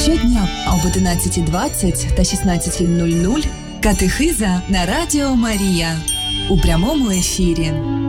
Щодня об 11:20 та 16:00 катехиза на Радіо Марія у прямому ефірі.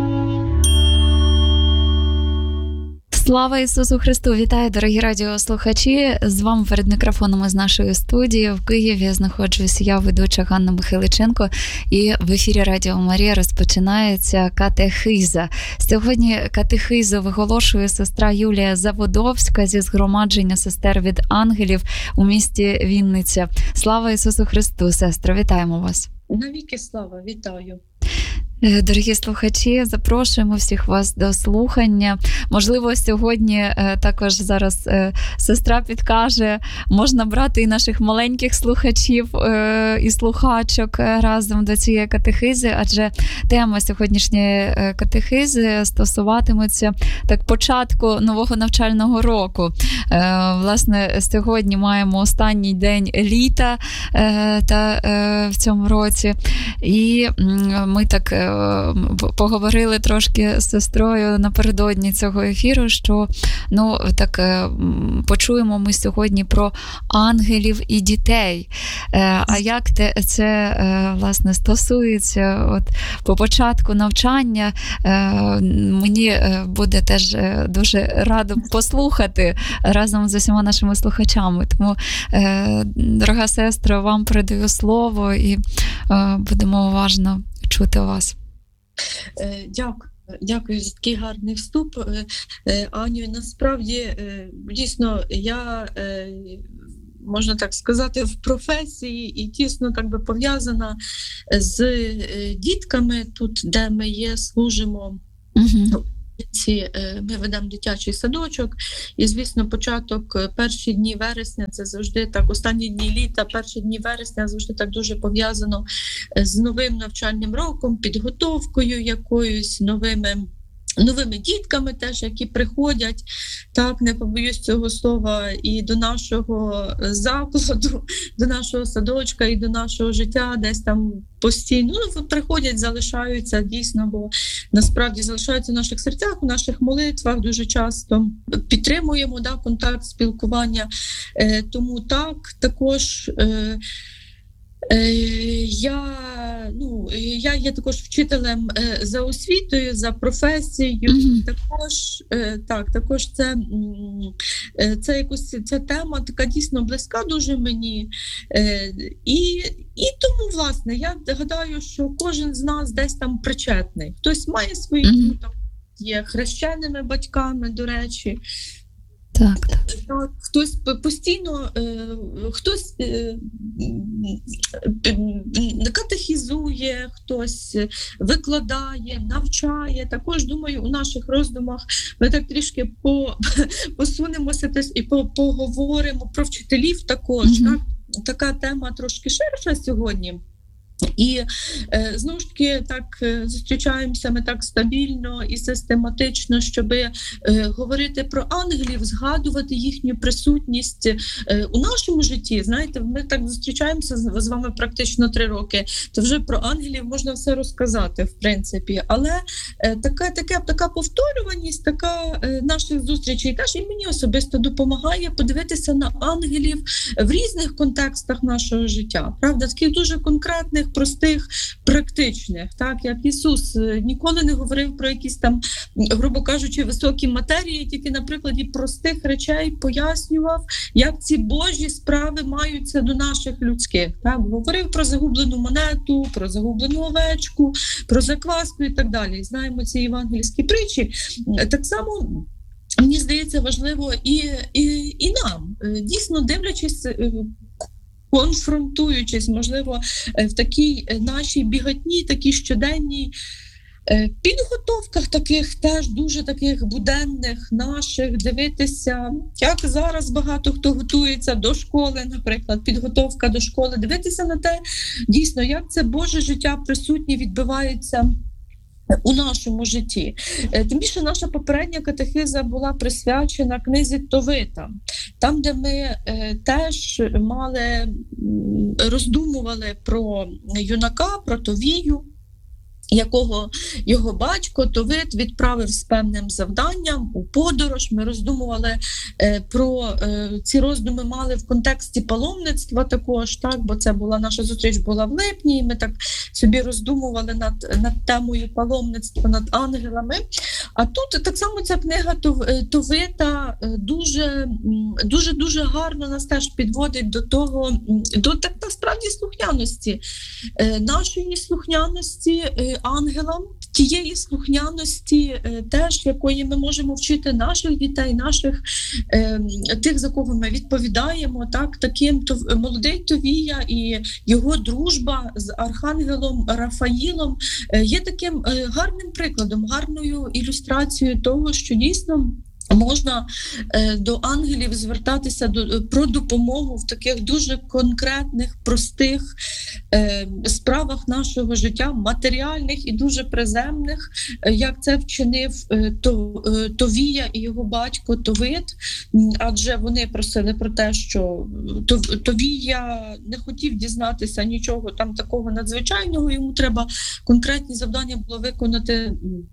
Слава Ісусу Христу! Вітаю, дорогі радіослухачі! З вами перед мікрофоном із нашої студії в Києві знаходжусь я, ведуча Ганна Михайличенко, і в ефірі Радіо Марія розпочинається катехиза. Сьогодні катехизу виголошує сестра Юлія Заводовська зі згромадження сестер від ангелів у місті Вінниця. Слава Ісусу Христу, сестро! Вітаємо вас! Навіки слава! Вітаю! Дорогі слухачі, запрошуємо всіх вас до слухання. Можливо, сьогодні також зараз сестра підкаже, можна брати і наших маленьких слухачів і слухачок разом до цієї катехизи, адже тема сьогоднішньої катехизи стосуватиметься початку нового навчального року. Власне, сьогодні маємо останній день літа в цьому році, і ми так поговорили трошки з сестрою напередодні цього ефіру, що почуємо ми сьогодні про ангелів і дітей. А як це власне стосується по початку навчання, мені буде теж дуже радо послухати разом з усіма нашими слухачами. Тому, дорога сестра, вам передаю слово і будемо уважно чути вас. Дякую за такий гарний вступ. Аню, насправді, дійсно, я, можна так сказати, в професії і тісно пов'язана з дітками тут, де ми є, служимо. Ми ведемо дитячий садочок, і, звісно, початок, перші дні вересня, це завжди так, останні дні літа, перші дні вересня завжди так дуже пов'язано з новим навчальним роком, підготовкою якоюсь, новими дітками теж, які приходять, так, не побоюсь цього слова, і до нашого закладу, до нашого садочка, і до нашого життя, десь там постійно приходять, залишаються дійсно, бо насправді залишаються в наших серцях, у наших молитвах дуже часто. Підтримуємо контакт, спілкування, тому так, також я є також вчителем за освітою, за професією. Також це якось ця тема така дійсно близька дуже мені. І тому, власне, я гадаю, що кожен з нас десь там причетний. Хтось має свої, є хрещеними батьками, до речі. Так. Хтось постійно, хтось катехізує, хтось викладає, навчає. Також, думаю, у наших роздумах ми так трішки посунемося і поговоримо про вчителів також. Так? Така тема трошки ширша сьогодні. І, знову ж таки, так зустрічаємося ми так стабільно і систематично, щоб говорити про ангелів, згадувати їхню присутність у нашому житті. Знаєте, ми так зустрічаємося з вами практично 3 роки, то вже про ангелів можна все розказати, в принципі. Але така повторюваність, така наших зустрічей теж і мені особисто допомагає подивитися на ангелів в різних контекстах нашого життя. Правда, таких дуже конкретних, простих, практичних, так, як Ісус ніколи не говорив про якісь там, грубо кажучи, високі матерії, тільки на прикладі простих речей пояснював, як ці Божі справи маються до наших людських. Так, говорив про загублену монету, про загублену овечку, про закваску і так далі. Знаємо ці євангельські притчі. Так само, мені здається, важливо і нам, дійсно дивлячись, конфронтуючись, можливо, в такій нашій біготні, такій щоденній підготовках таких теж дуже таких буденних наших, дивитися, як зараз багато хто готується до школи, наприклад, підготовка до школи, дивитися на те, дійсно, як це Боже життя присутнє відбивається у нашому житті. Тим більше наша попередня катехиза була присвячена книзі Товита, там, де ми теж роздумували про юнака, про Товію, якого його батько Товит відправив з певним завданням у подорож. Ми роздумували про ці роздуми мали в контексті паломництва також, так, бо це була наша зустріч була в липні, і ми так собі роздумували над темою паломництва, над ангелами. А тут так само ця книга Товита дуже гарно нас теж підводить до того, до так насправді слухняності, нашої слухняності ангелам, тієї слухняності теж, якої ми можемо вчити наших дітей, наших тих, за кого ми відповідаємо, так, таким молодий Товія і його дружба з архангелом Рафаїлом є таким гарним прикладом, гарною ілюстрацією того, що дійсно можна до ангелів звертатися про допомогу в таких дуже конкретних, простих справах нашого життя, матеріальних і дуже приземних, як це вчинив Товія і його батько Товит, адже вони просили про те, що Товія не хотів дізнатися нічого там такого надзвичайного, йому треба конкретні завдання було виконати,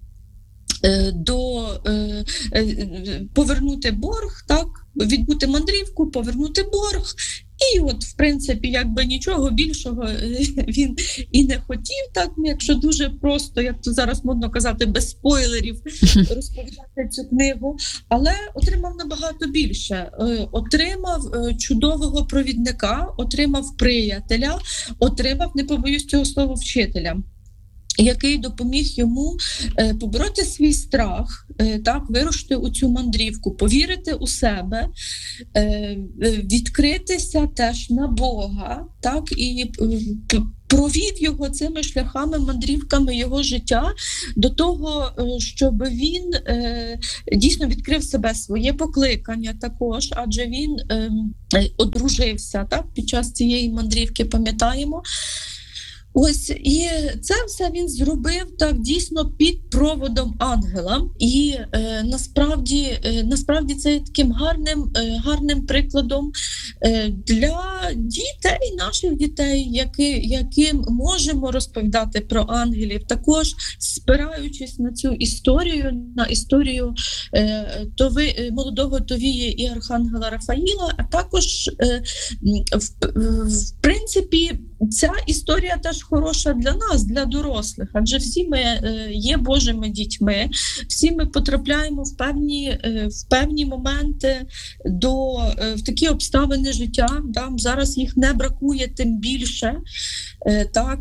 повернути борг, так, відбути мандрівку, повернути борг. І от, в принципі, якби нічого більшого він і не хотів, так, якщо дуже просто, як то зараз модно казати, без спойлерів розповідати цю книгу, але отримав набагато більше. Отримав чудового провідника, отримав приятеля, отримав, не побоюсь цього слова, вчителя, який допоміг йому побороти свій страх, так, вирушити у цю мандрівку, повірити у себе, відкритися теж на Бога, так, і провів його цими шляхами, мандрівками його життя до того, щоб він дійсно відкрив себе, своє покликання також, адже він одружився, так, під час цієї мандрівки, пам'ятаємо. Ось, і це все він зробив так дійсно під проводом ангела. І насправді це є таким гарним прикладом для дітей, наших дітей, яким можемо розповідати про ангелів, також спираючись на цю історію, на історію молодого Товії і архангела Рафаїла, а також в принципі ця історія теж хороша для нас, для дорослих, адже всі ми є Божими дітьми, всі ми потрапляємо в певні моменти в такі обставини життя, да? Зараз їх не бракує тим більше, так,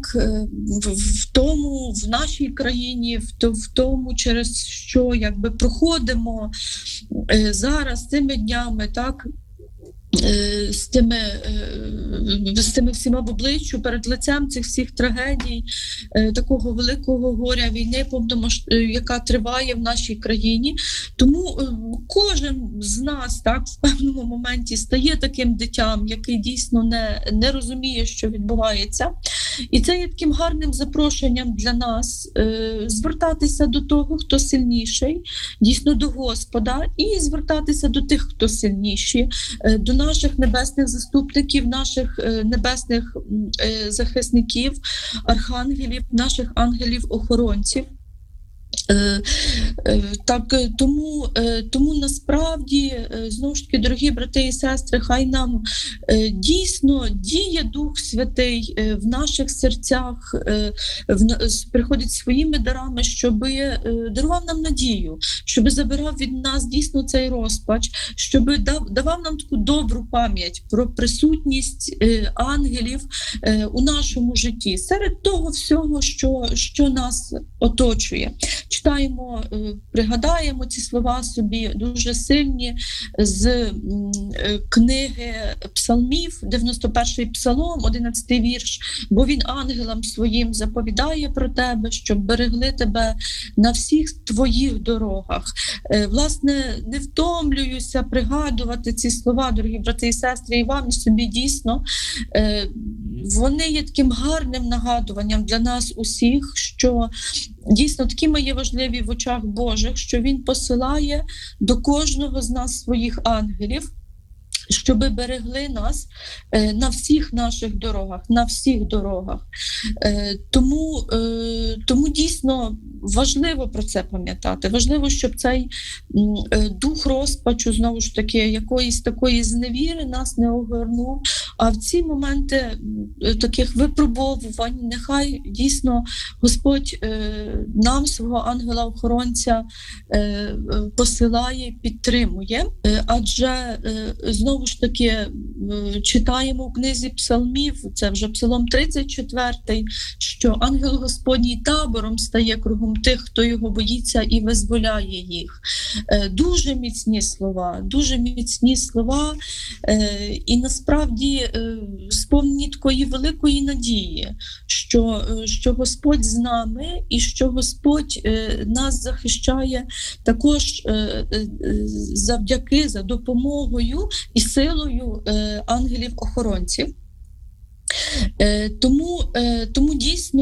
в нашій країні, в тому, через що якби проходимо зараз цими днями, так, з тими всіма в обличчю, перед лицем цих всіх трагедій, такого великого горя, війни, яка триває в нашій країні. Тому кожен з нас, так, в певному моменті стає таким дитям, який дійсно не розуміє, що відбувається. І це є таким гарним запрошенням для нас звертатися до того, хто сильніший, дійсно до Господа, і звертатися до тих, хто сильніші, до наших небесних заступників, наших небесних захисників, архангелів, наших ангелів-охоронців. Так, тому насправді, знову ж таки, дорогі брати і сестри, хай нам дійсно діє Дух Святий в наших серцях, приходить своїми дарами, щоб дарував нам надію, щоб забирав від нас дійсно цей розпач, щоб давав нам таку добру пам'ять про присутність ангелів у нашому житті, серед того всього, що нас оточує. Читаємо, пригадаємо ці слова собі дуже сильні з книги Псалмів, 91-й Псалом, 11-й вірш. Бо він ангелам своїм заповідає про тебе, щоб берегли тебе на всіх твоїх дорогах. Власне, не втомлююся пригадувати ці слова, дорогі брати і сестри, і вам, і собі дійсно. Вони є таким гарним нагадуванням для нас усіх, що дійсно такими є важливі в очах Божих, що Він посилає до кожного з нас своїх ангелів, щоби берегли нас на всіх наших дорогах, на всіх дорогах. Тому дійсно важливо про це пам'ятати. Важливо, щоб цей дух розпачу, знову ж таки, якоїсь такої зневіри нас не огорнув. А в ці моменти таких випробовувань нехай дійсно Господь нам свого ангела-охоронця посилає, підтримує. Адже, знову ж таки, читаємо в книзі псалмів, це вже псалом 34, що ангел Господній табором стає кругом тих, хто його боїться, і визволяє їх. Дуже міцні слова, і насправді сповнені такої великої надії, що Господь з нами і що Господь нас захищає також завдяки, за допомогою і силою ангелів-охоронців. Тому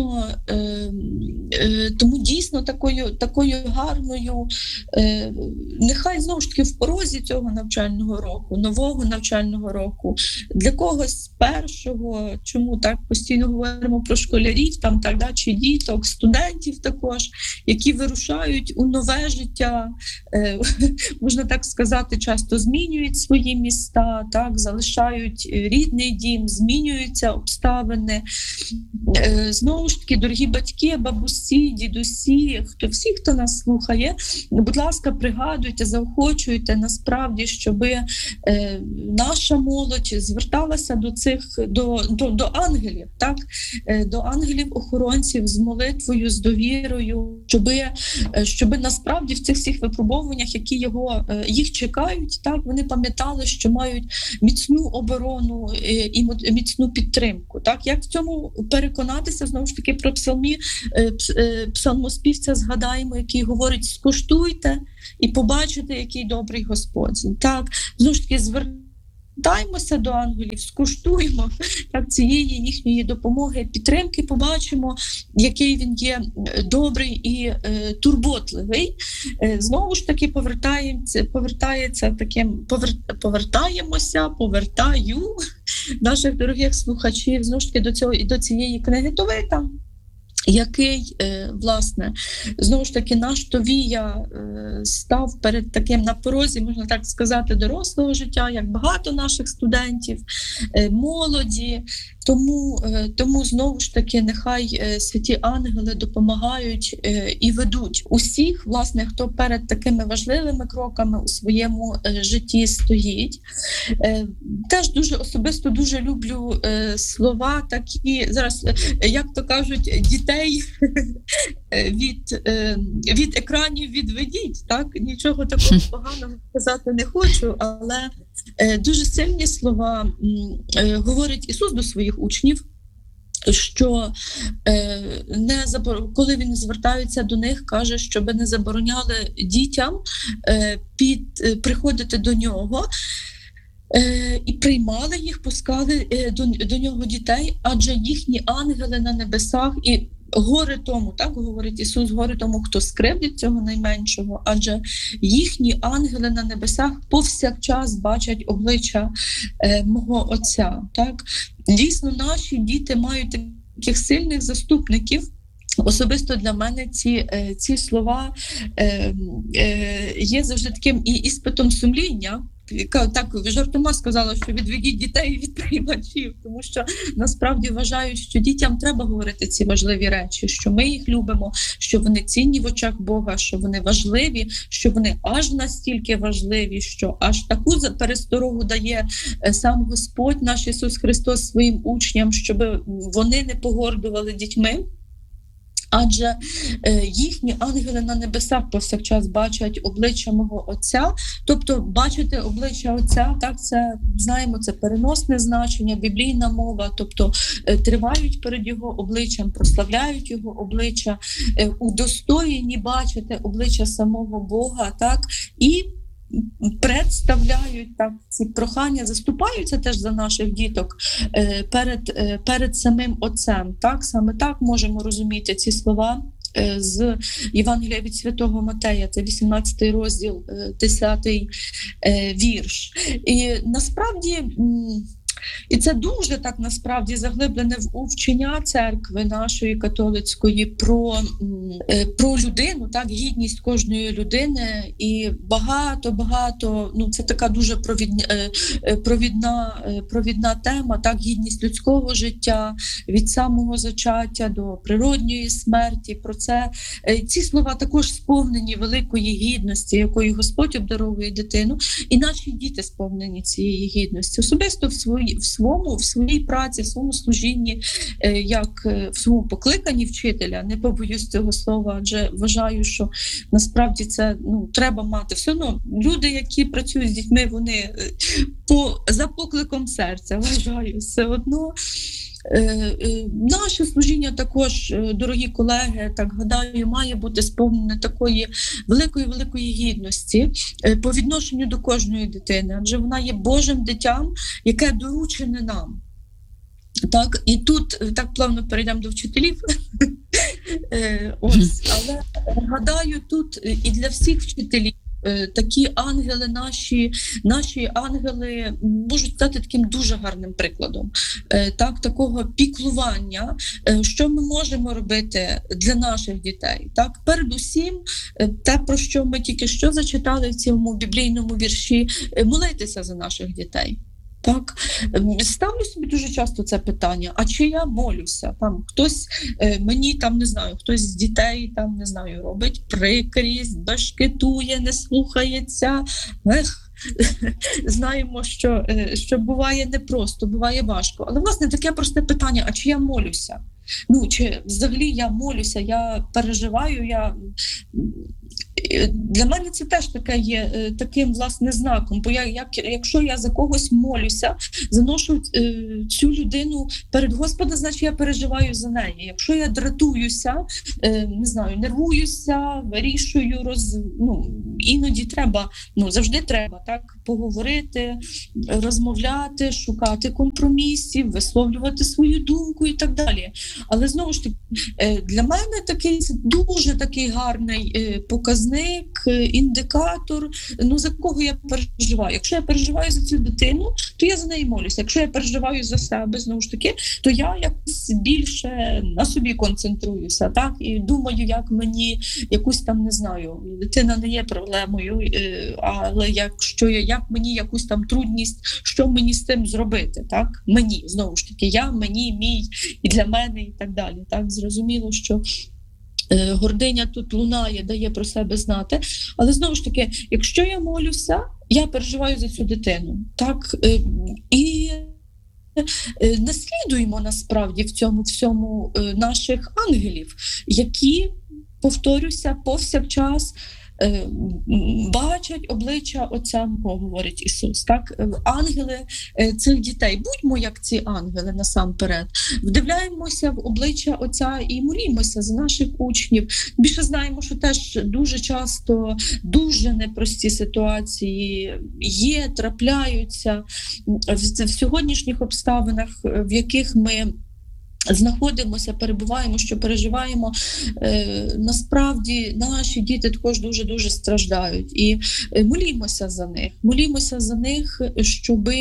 дійсно такою гарною, нехай знову ж таки в порозі цього навчального року, нового навчального року, для когось першого, чому так постійно говоримо про школярів, чи діток, студентів також, які вирушають у нове життя, можна так сказати, часто змінюють свої міста, залишають рідний дім, змінюються обставини. Знову ж таки, дорогі батьки, бабусі, дідусі, всі, хто нас слухає, будь ласка, пригадуйте, заохочуйте насправді, щоб наша молодь зверталася до ангелів, до ангелів-охоронців з молитвою, з довірою, щоб насправді в цих всіх випробуваннях, які їх чекають, вони пам'ятали, що мають міцну оборону і міцну підтримку. Як в цьому переконатися, знову ж таки, про псалмоспівця згадаємо, який говорить: скуштуйте і побачите, який добрий Господь. Знову ж таки, звертаємося до ангелів, скуштуємо цієї їхньої допомоги, підтримки, побачимо, який він є добрий і турботливий. Знову ж таки, повертаю наших дорогих слухачів знову ж таки до цієї книги Товита, який, власне, знову ж таки, наш Товія став перед таким на порозі, можна так сказати, дорослого життя, як багато наших студентів, молоді. Тому знову ж таки, нехай святі ангели допомагають і ведуть усіх, власне, хто перед такими важливими кроками у своєму житті стоїть. Теж особисто дуже люблю слова такі, зараз, як то кажуть, дітей від екранів відведіть. Нічого такого поганого сказати не хочу, але дуже сильні слова говорить Ісус до своїх учнів, що коли він звертається до них, каже, щоб не забороняли дітям приходити до нього, і приймали їх, пускали до нього дітей, адже їхні ангели на небесах, і горе тому, говорить Ісус, горе тому, хто скривдить цього найменшого, адже їхні ангели на небесах повсякчас бачать обличчя мого Отця. Дійсно, наші діти мають таких сильних заступників. Особисто для мене ці слова є завжди таким і іспитом сумління. Так, жартома сказала, що відведіть дітей від приймачів, тому що насправді вважаю, що дітям треба говорити ці важливі речі, що ми їх любимо, що вони цінні в очах Бога, що вони важливі, що вони аж настільки важливі, що аж таку пересторогу дає сам Господь, наш Ісус Христос, своїм учням, щоб вони не погордували дітьми. Адже їхні ангели на небесах повсякчас бачать обличчя мого Отця. Тобто бачити обличчя Отця, це, знаємо, це переносне значення, біблійна мова, тобто тривають перед Його обличчям, прославляють Його обличчя, удостоєні бачити обличчя самого Бога, і представляють ці прохання, заступаються теж за наших діток перед самим Отцем. Саме так можемо розуміти ці слова з Євангелія від Святого Матея, це 18 розділ, 10 вірш. І насправді, і це дуже так насправді заглиблене в вчення церкви нашої католицької про людину, так, гідність кожної людини, і багато, це така дуже провідна тема, так, гідність людського життя від самого зачаття до природньої смерті. Про це ці слова також сповнені великої гідності, якою Господь обдаровує дитину, і наші діти сповнені цієї гідності, особисто в своїй праці, в своєму служінні, як в своєму покликанні вчителя, не побоюсь цього слова, адже вважаю, що насправді це треба мати. Все одно люди, які працюють з дітьми, вони за покликом серця, вважаю, все одно. Наше служіння також, дорогі колеги, так гадаю, має бути сповнене такої великої гідності по відношенню до кожної дитини, адже вона є Божим дитям, яке доручене нам. Так, і тут так плавно перейдемо до вчителів. Але гадаю, тут і для всіх вчителів такі ангели, наші ангели можуть стати таким дуже гарним прикладом, так, такого піклування, що ми можемо робити для наших дітей. Так, передусім, те, про що ми тільки що зачитали в цьому біблійному вірші, молитися за наших дітей. Так, ставлю собі дуже часто це питання: а чи я молюся? Там хтось мені хтось з дітей робить прикрість, бешкетує, не слухається. Знаємо, що буває непросто, буває важко. Але власне таке просте питання: а чи я молюся? Чи взагалі я молюся, я переживаю, для мене це теж таке є таким, власне, знаком. Бо якщо я за когось молюся, заношу цю людину перед Господом, значить я переживаю за неї. Якщо я дратуюся, нервуюся, вирішую, іноді треба, завжди треба так поговорити, розмовляти, шукати компромісів, висловлювати свою думку і так далі. Але знову ж таки, для мене це дуже такий гарний показник, індикатор, за кого я переживаю. Якщо я переживаю за цю дитину, то я за неї молюся. Якщо я переживаю за себе, знову ж таки, то я якось більше на собі концентруюся, так? І думаю, як мені якусь дитина не є проблемою, але як мені якусь трудність, що мені з цим зробити, так? Мені, знову ж таки, мені, мій, і для мене, і так далі. Так? Зрозуміло, що гординя тут лунає, дає про себе знати. Але знову ж таки, якщо я молюся, я переживаю за цю дитину. Так? І наслідуємо насправді в цьому всьому наших ангелів, які, повторюся, повсякчас бачать обличчя Отця мого, говорить Ісус. Так? Ангели цих дітей, будьмо як ці ангели насамперед. Вдивляємося в обличчя Отця і молімося за наших учнів. Більше знаємо, що теж дуже часто дуже непрості ситуації трапляються в сьогоднішніх обставинах, в яких ми знаходимося, перебуваємо, що переживаємо. Насправді наші діти також дуже-дуже страждають. І молімося за них, щоб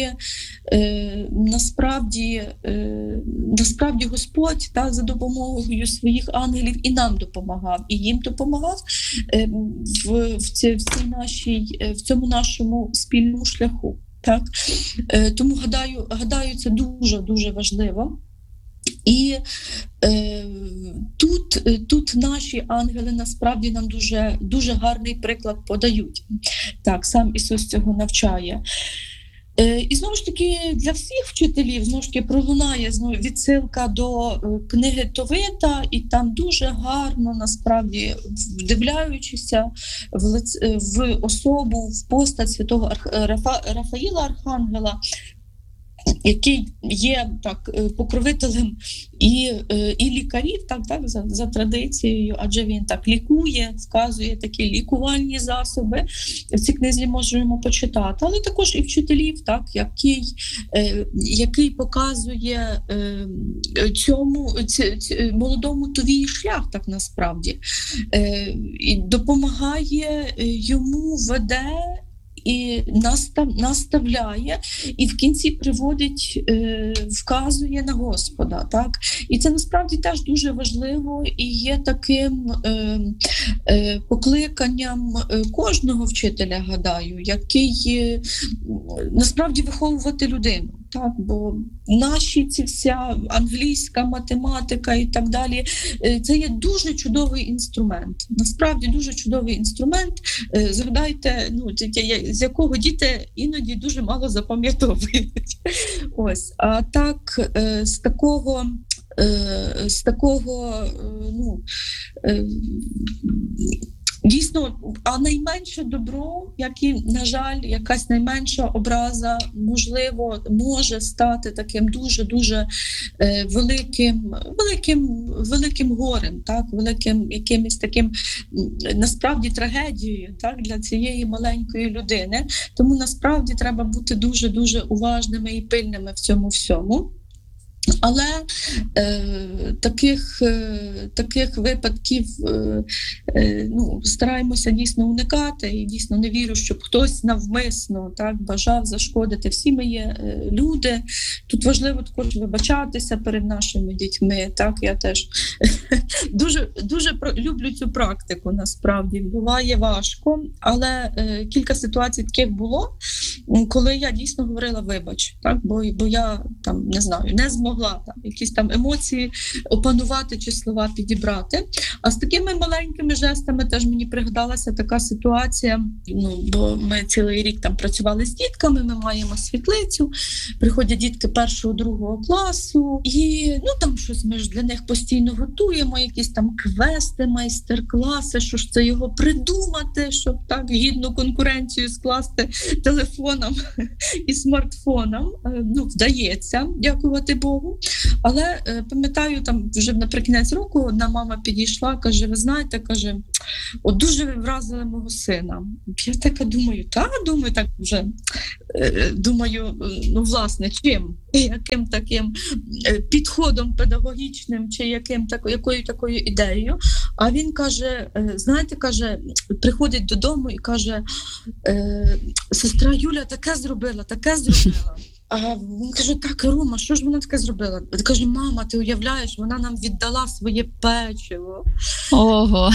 насправді Господь за допомогою своїх ангелів і нам допомагав, і їм допомагав в цьому нашому спільному шляху. Так? Тому гадаю, це дуже-дуже важливо. І тут наші ангели насправді нам дуже, дуже гарний приклад подають. Так, сам Ісус цього навчає. І знову ж таки, для всіх вчителів знову ж таки пролунає відсилка до книги Товита, і там дуже гарно, насправді, вдивляючися в особу, в постать святого Рафаїла Архангела, який є так покровителем і лікарів, так за традицією, адже він так лікує, вказує такі лікувальні засоби. В цій книзі можемо почитати, але також і вчителів, так, який показує цьому молодому Товії шлях, так насправді, і допомагає йому, веде і наставляє, і в кінці приводить, вказує на Господа. Так? І це насправді теж дуже важливо і є таким покликанням кожного вчителя, гадаю, який насправді виховувати людину. Так, бо наші ці вся англійська математика і так далі, це є дуже чудовий інструмент. Насправді дуже чудовий інструмент. Згадайте, з якого діти іноді дуже мало запам'ятовують. Ось, а так з такого дійсно, а найменше добро, як і, на жаль, якась найменша образа, можливо, може стати таким дуже-дуже великим горем, так, великим якимось таким, насправді, трагедією, так, для цієї маленької людини. Тому, насправді, треба бути дуже-дуже уважними і пильними в цьому всьому. Але таких випадків стараємося дійсно уникати, і дійсно не вірю, щоб хтось навмисно так бажав зашкодити. Всі ми є люди. Тут важливо також вибачатися перед нашими дітьми. Так, я теж дуже люблю цю практику. Насправді буває важко, але кілька ситуацій таких було, коли я дійсно говорила вибач, так, бо я там не знаю, не змогла там якісь там емоції опанувати чи слова підібрати. А з такими маленькими жестами теж мені пригадалася така ситуація, бо ми цілий рік там працювали з дітками, ми маємо світлицю, приходять дітки 1-2 класу, і там щось ми ж для них постійно готуємо, якісь там квести, майстер-класи, що ж це його придумати, щоб так гідну конкуренцію скласти телефоном і смартфоном. Вдається, дякувати Богу. Але пам'ятаю, там вже наприкінець року одна мама підійшла, каже, ви знаєте, каже, от дуже ви вразили мого сина. Я така думаю, так вже, власне, чим? Яким таким підходом педагогічним, чи якою такою ідеєю. А він каже, знаєте, каже, приходить додому і каже, сестра Юля таке зробила. А він каже, так, Рома, що ж вона таке зробила? Він каже, мама, ти уявляєш, вона нам віддала своє печиво. Ого!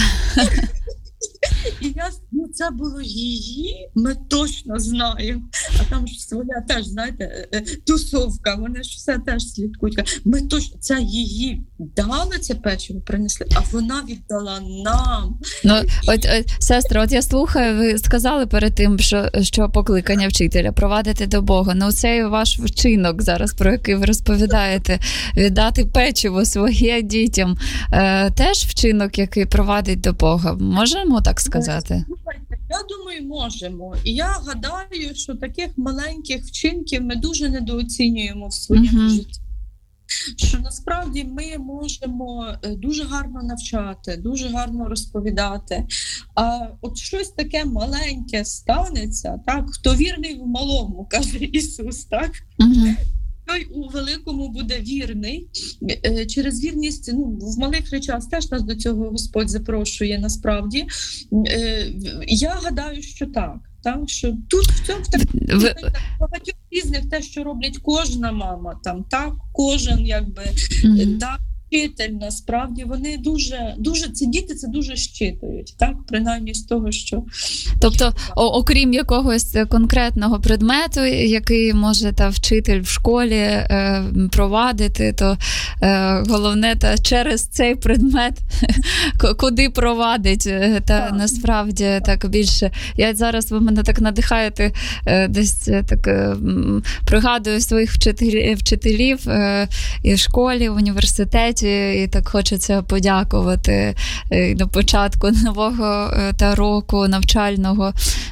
І це було її, ми точно знаємо. А там ж своя теж, знаєте, тусовка, вони ж все теж слідкують. Ми точно, це її дали це печиво, принесли, а вона віддала нам. Сестра, я слухаю, ви сказали перед тим, що покликання вчителя провадити до Бога. Цей ваш вчинок зараз, про який ви розповідаєте, віддати печиво своє дітям, теж вчинок, який провадить до Бога. Можемо так сказати? Я думаю, можемо. І я гадаю, що таких маленьких вчинків ми дуже недооцінюємо в своєму житті. Що насправді ми можемо дуже гарно навчати, дуже гарно розповідати. А от щось таке маленьке станеться, так? Хто вірний в малому, каже Ісус, так? Той у великому буде вірний. Через вірність, в малих речах теж нас до цього Господь запрошує насправді. Я гадаю, що так. Що тут в цьому багатьох різних те, що роблять кожна мама, кожен вчитель, насправді вони дуже ці діти це дуже щитують, так, принаймні з того, що тобто, окрім якогось конкретного предмету, який може вчитель в школі провадити, то головне через цей предмет куди провадить, насправді так більше. Я зараз ви мене так надихаєте, десь так пригадую своїх вчителів і в школі, в університеті. університеті, і так хочеться подякувати на початку нового року навчального.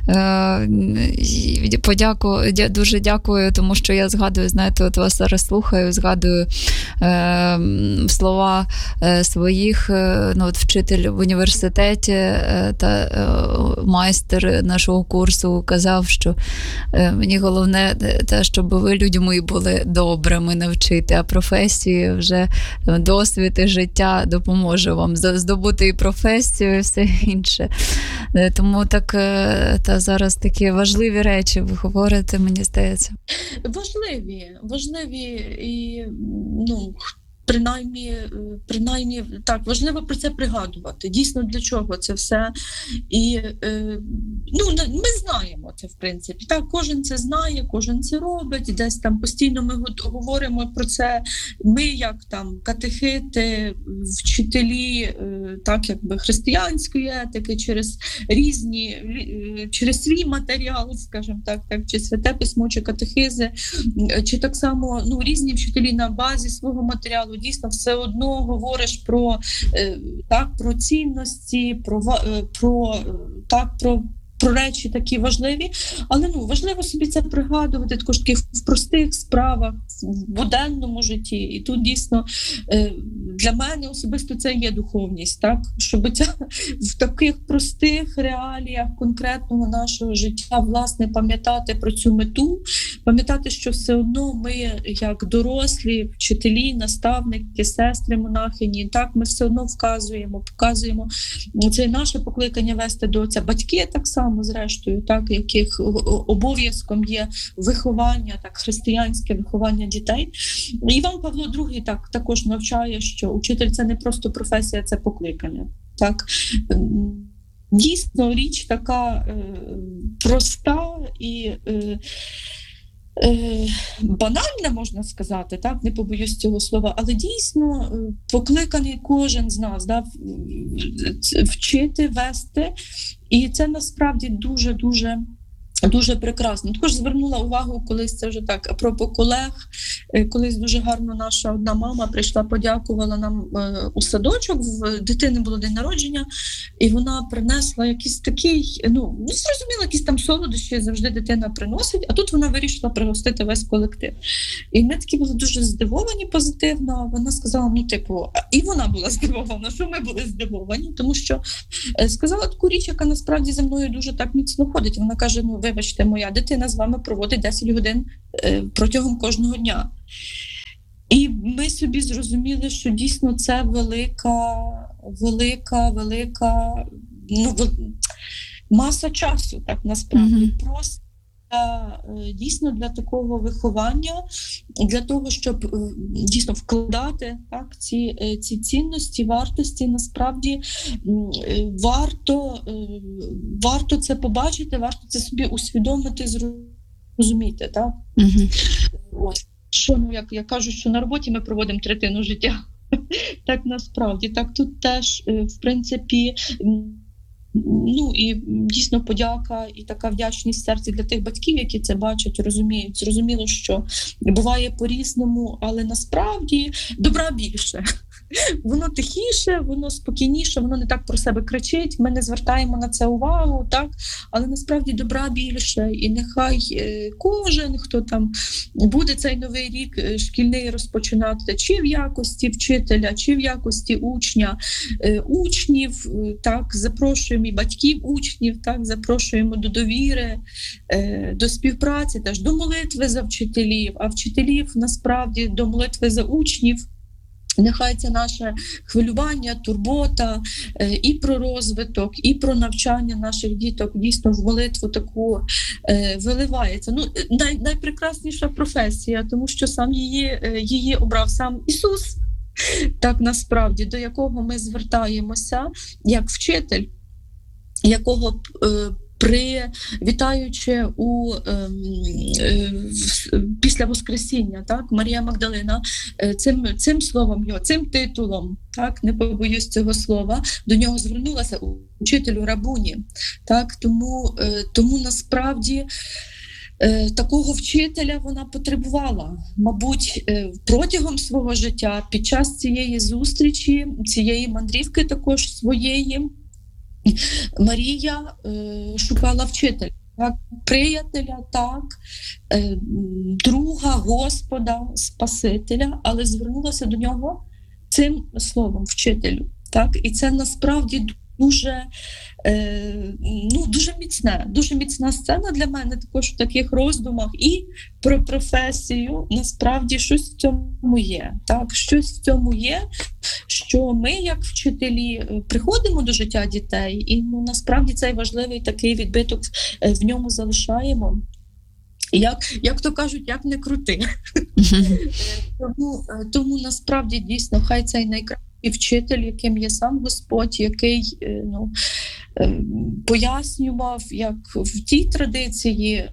Дуже дякую, тому що я згадую, знаєте, от вас зараз слухаю, згадую слова своїх, от вчитель в університеті та майстер нашого курсу казав, що мені головне те, щоб ви, люди мої, були добрими навчити, а професії вже досвід і життя допоможе вам здобути і професію, і все інше. Тому так, та зараз такі важливі речі ви говорите, мені здається. Важливі і, принаймні, так, важливо про це пригадувати. Дійсно, для чого це все. І, ми знаємо це, в принципі. Так, кожен це знає, кожен це робить. Десь там постійно ми говоримо про це. Ми, як там катехити, вчителі, так, якби християнської етики, через свій матеріал, скажімо так, чи Святе Письмо, чи катехизи, чи так само, різні вчителі на базі свого матеріалу. Дійсно, все одно говориш про цінності, про речі такі важливі, але важливо собі це пригадувати також таки в простих справах, в буденному житті. І тут дійсно для мене особисто це є духовність, так? Щоб в таких простих реаліях конкретного нашого життя, власне, пам'ятати про цю мету, пам'ятати, що все одно ми, як дорослі, вчителі, наставники, сестри, монахині, так, ми все одно показуємо. Це наше покликання вести до Отця. Батьки так само, зрештою, так, яких обов'язком є виховання, так, християнське виховання дітей. Іван Павло II також навчає, що учитель – це не просто професія, це покликання. Так. Дійсно, річ така проста і банальна, можна сказати, так, не побоюсь цього слова, але дійсно покликаний кожен з нас, да, вчити, вести, і це насправді дуже-дуже дуже прекрасно. Також звернула увагу колись, це вже так, апропо колег, колись дуже гарно наша одна мама прийшла, подякувала нам у садочок, в дитини було день народження, і вона принесла якийсь такий, зрозуміло, якісь там солодощі завжди дитина приносить, а тут вона вирішила пригостити весь колектив. І ми такі були дуже здивовані позитивно, вона сказала, і вона була здивована, що ми були здивовані, тому що сказала таку річ, яка насправді за мною дуже так міцно ходить. Вона каже, вибачте, моя дитина з вами проводить 10 годин протягом кожного дня. І ми собі зрозуміли, що дійсно це велика маса часу, так, насправді. Просто дійсно для такого виховання, для того, щоб дійсно вкладати, так, ці цінності, вартості, насправді варто це побачити, варто це собі усвідомити, зрозуміти. Так? Ось. Як я кажу, що на роботі ми проводимо третину життя. Так насправді. Так тут теж, в принципі, і дійсно подяка і така вдячність в серці для тих батьків, які це бачать, розуміють. Зрозуміло, що буває по-різному, але насправді добра більше. Воно тихіше, воно спокійніше, воно не так про себе кричить, ми не звертаємо на це увагу, так? Але насправді добра більше. І нехай кожен, хто там буде цей новий рік шкільний розпочинати, чи в якості вчителя, чи в якості учнів, так, запрошуємо і батьків учнів, так, запрошуємо до довіри, до співпраці, теж до молитви за вчителів, а вчителів насправді до молитви за учнів. Нехай це наше хвилювання, турбота і про розвиток, і про навчання наших діток дійсно в молитву таку виливається. Найпрекрасніша професія, тому що сам її обрав сам Ісус, так насправді, до якого ми звертаємося як вчитель, якого вітаючи після Воскресіння, так, Марія Магдалина цим словом його, цим титулом, так, не побоюсь цього слова, до нього звернулася учителю Рабуні. Так, тому насправді такого вчителя вона потребувала, мабуть, протягом свого життя, під час цієї зустрічі, цієї мандрівки також своєї, Марія шукала вчителя, так, приятеля, так, друга, Господа, Спасителя, але звернулася до нього цим словом «вчителю». Так? І це насправді дуже, дуже міцна сцена для мене також в таких роздумах і про професію. Насправді щось в цьому є. Так? Щось в цьому є, що ми, як вчителі, приходимо до життя дітей, і насправді цей важливий такий відбиток в ньому залишаємо. Як то кажуть, як не крути. Тому насправді дійсно хай цей найкращий вчитель, яким є сам Господь, який пояснював, як в тій традиції,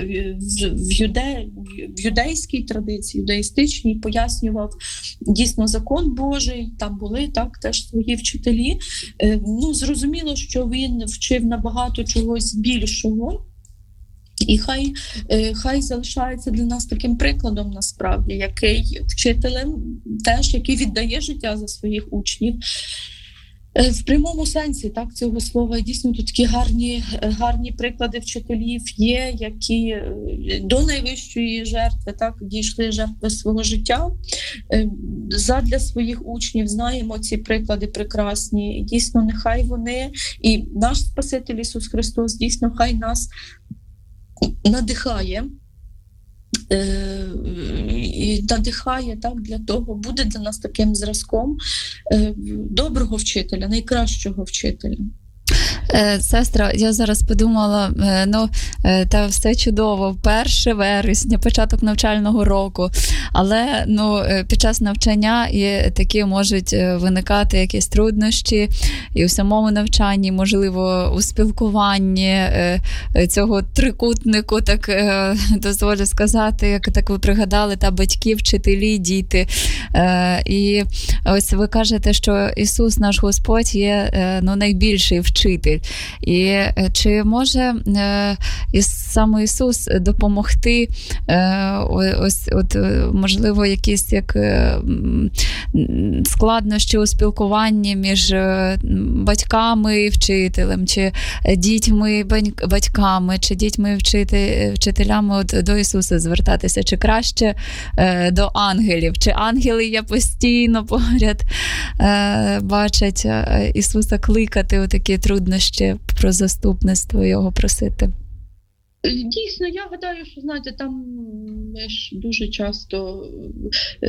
в юдейській традиції, юдаїстичній, пояснював дійсно закон Божий, там були так теж свої вчителі. Зрозуміло, що він вчив набагато чогось більшого. І хай залишається для нас таким прикладом, насправді, який вчителем теж, який віддає життя за своїх учнів. В прямому сенсі так, цього слова. І дійсно тут такі гарні приклади вчителів є, які до найвищої жертви так, дійшли жертви свого життя. Задля своїх учнів знаємо ці приклади прекрасні. І дійсно, нехай вони, і наш Спаситель Ісус Христос, дійсно, хай нас надихає так, для того, буде для нас таким зразком доброго вчителя, найкращого вчителя. Сестра, я зараз подумала, та все чудово, 1 вересня, початок навчального року, але під час навчання і такі можуть виникати якісь труднощі і в самому навчанні, можливо, у спілкуванні цього трикутнику, так дозволю сказати, як так ви пригадали, та батьки, вчителі, діти. І ось ви кажете, що Ісус, наш Господь, є найбільший вчитель. І чи може саме Ісус допомогти, можливо, якісь складнощі у спілкуванні між батьками і вчителем, чи дітьми батьками, чи дітьми вчителями до Ісуса звертатися, чи краще до ангелів, чи ангели є постійно поряд, бачать Ісуса кликати у такі труднощі, про заступництво його просити? Дійсно, я гадаю, що, знаєте, там ми ж дуже часто